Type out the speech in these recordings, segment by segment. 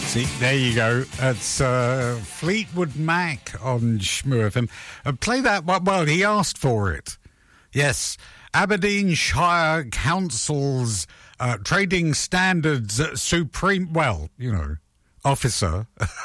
See, there you go. That's Fleetwood Mac on Shmoo FM. Play that one. Well, he asked for it. Yes. Aberdeenshire Council's Trading Standards Supreme, officer.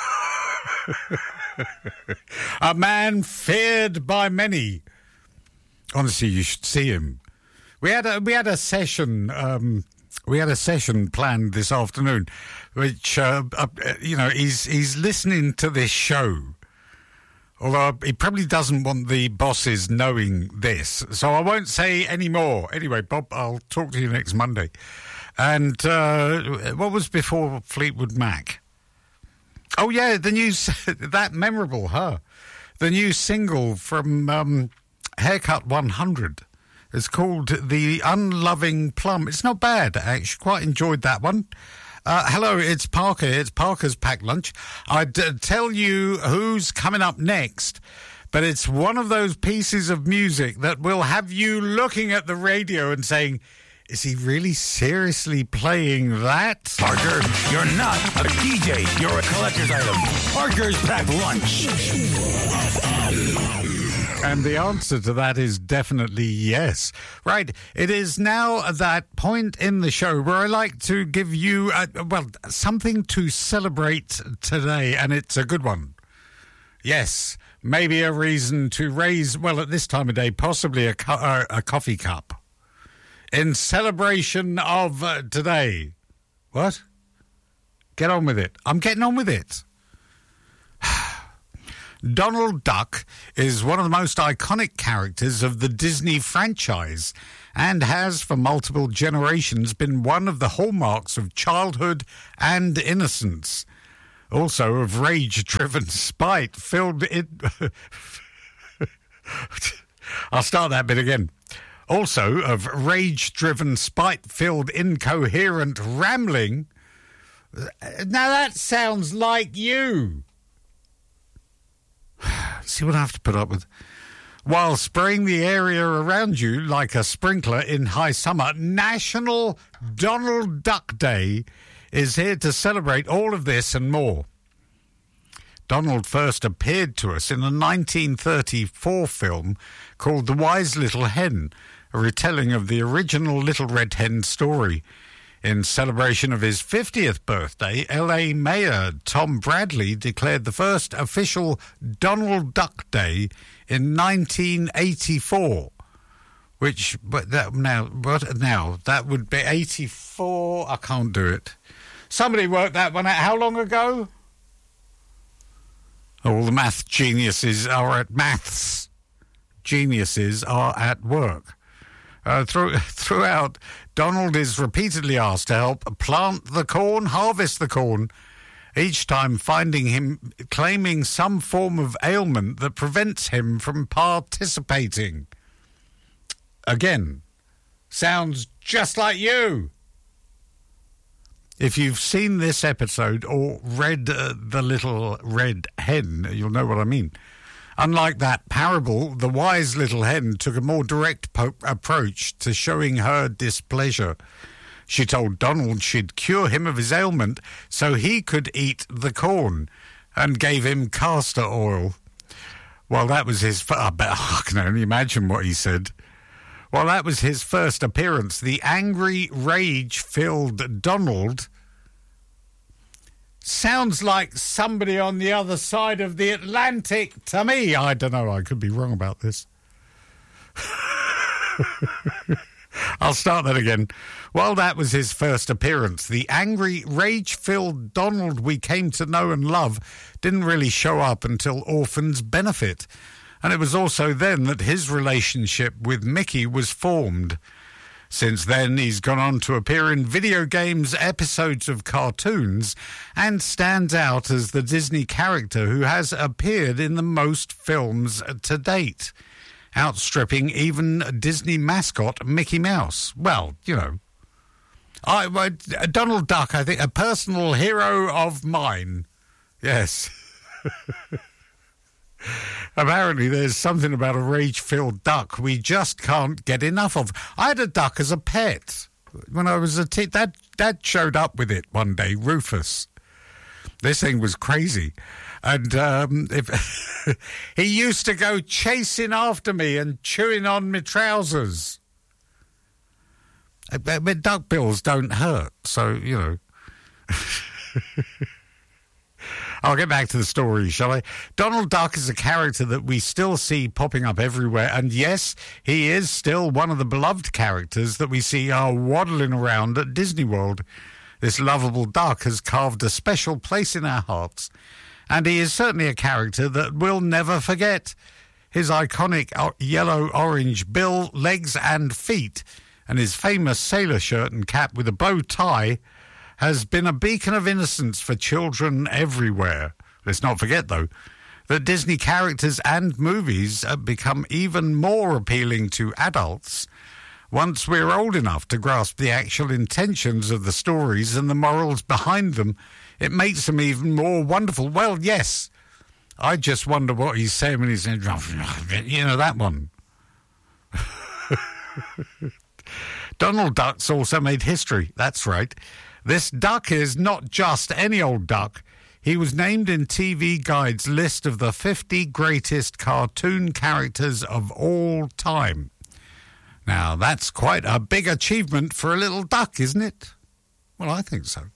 A man feared by many. Honestly, you should see him. We had a session. We had a session planned this afternoon, which he's listening to this show. Although he probably doesn't want the bosses knowing this, so I won't say any more. Anyway, Bob, I'll talk to you next Monday. And what was before Fleetwood Mac? Oh yeah, the new that memorable, huh? The new single from Haircut 100. It's called The Unloving Plum. It's not bad, actually. Quite enjoyed that one. Hello, it's Parker. It's Parker's Packed Lunch. I'd tell you who's coming up next, but it's one of those pieces of music that will have you looking at the radio and saying, is he really seriously playing that? Parker, you're not a DJ. You're a collector's item. Parker's Packed Lunch. And the answer to that is definitely yes. Right, it is now that point in the show where I like to give you, something to celebrate today, and it's a good one. Yes, maybe a reason to raise, at this time of day, possibly a coffee cup. In celebration of today. What? Get on with it. I'm getting on with it. Donald Duck is one of the most iconic characters of the Disney franchise and has, for multiple generations, been one of the hallmarks of childhood and innocence. Also of rage-driven spite filled in... I'll start that bit again. Also of rage-driven spite-filled incoherent rambling. Now that sounds like you. See what I have to put up with. While spraying the area around you like a sprinkler in high summer, National Donald Duck Day is here to celebrate all of this and more. Donald first appeared to us in a 1934 film called The Wise Little Hen, a retelling of the original Little Red Hen story. In celebration of his 50th birthday, L.A. Mayor Tom Bradley declared the first official Donald Duck Day in 1984. That would be 84. I can't do it. Somebody worked that one out. How long ago? All the maths geniuses are at work. Throughout, Donald is repeatedly asked to help plant the corn, harvest the corn, each time finding him claiming some form of ailment that prevents him from participating. Again, sounds just like you. If you've seen this episode or read The Little Red Hen, you'll know what I mean. Unlike that parable, the wise little hen took a more direct approach to showing her displeasure. She told Donald she'd cure him of his ailment so he could eat the corn, and gave him castor oil. Well, that was his... I can only imagine what he said. Well, that was his first appearance. The angry, rage-filled Donald... sounds like somebody on the other side of the Atlantic to me. I don't know. I could be wrong about this. I'll start that again. Well, that was his first appearance. The angry, rage-filled Donald we came to know and love didn't really show up until Orphans Benefit. And it was also then that his relationship with Mickey was formed. Since then, he's gone on to appear in video games, episodes of cartoons, and stands out as the Disney character who has appeared in the most films to date, outstripping even Disney mascot Mickey Mouse. Well, Donald Duck, I think, a personal hero of mine. Yes. Apparently there's something about a rage-filled duck we just can't get enough of. I had a duck as a pet when I was a kid. Dad showed up with it one day, Rufus. This thing was crazy. And he used to go chasing after me and chewing on my trousers. But duck bills don't hurt, so, you know. I'll get back to the story, shall I? Donald Duck is a character that we still see popping up everywhere, and yes, he is still one of the beloved characters that we see waddling around at Disney World. This lovable duck has carved a special place in our hearts, and he is certainly a character that we'll never forget. His iconic yellow-orange bill, legs and feet, and his famous sailor shirt and cap with a bow tie has been a beacon of innocence for children everywhere. Let's not forget, though, that Disney characters and movies have become even more appealing to adults once we're old enough to grasp the actual intentions of the stories and the morals behind them. It makes them even more wonderful. Well, yes, I just wonder what he's saying when he said, you know, that one. Donald Duck's also made history. That's right. This duck is not just any old duck. He was named in TV Guide's list of the 50 greatest cartoon characters of all time. Now, that's quite a big achievement for a little duck, isn't it? Well, I think so.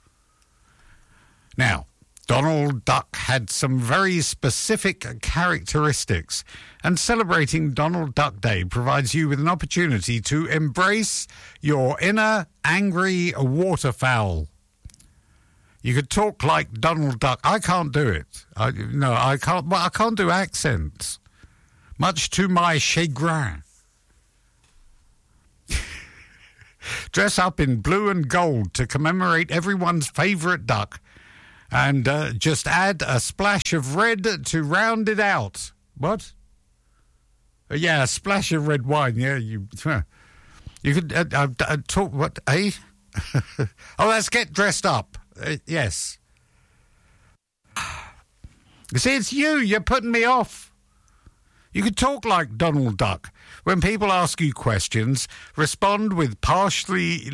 Now, Donald Duck had some very specific characteristics, and celebrating Donald Duck Day provides you with an opportunity to embrace your inner angry waterfowl. You could talk like Donald Duck. I can't do it. I can't. Well, I can't do accents, much to my chagrin. Dress up in blue and gold to commemorate everyone's favourite duck, and just add a splash of red to round it out. What? Yeah, a splash of red wine. Yeah, you could talk. What? Eh? Oh, let's get dressed up. Yes. You see, it's you. You're putting me off. You could talk like Donald Duck. When people ask you questions, respond with the partially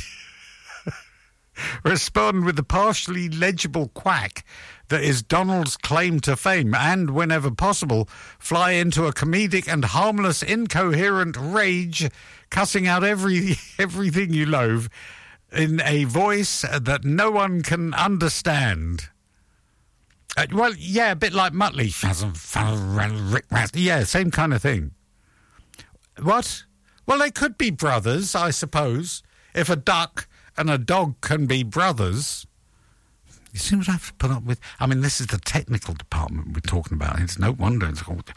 legible quack that is Donald's claim to fame, and whenever possible, fly into a comedic and harmless, incoherent rage, cussing out everything you loathe in a voice that no one can understand. Well, yeah, a bit like Muttley. Yeah, same kind of thing. What? Well, they could be brothers, I suppose. If a duck and a dog can be brothers. You see what I have to put up with? I mean, this is the technical department we're talking about. It's no wonder it's called...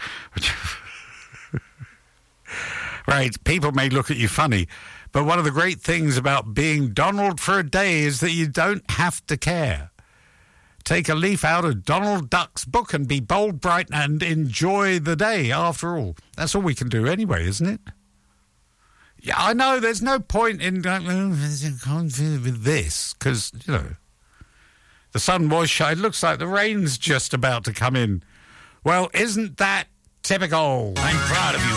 Right, people may look at you funny, but one of the great things about being Donald for a day is that you don't have to care. Take a leaf out of Donald Duck's book and be bold, bright, and enjoy the day, after all. That's all we can do anyway, isn't it? Yeah, I know, there's no point in with this, because, you know, the sun was shining. It looks like the rain's just about to come in. Well, isn't that typical? I'm proud of you,